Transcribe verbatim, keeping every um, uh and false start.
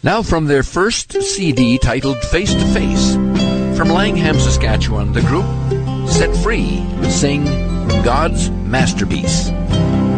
Now from their first C D titled Face to Face, from Langham, Saskatchewan, the group Set Free sing God's Masterpiece.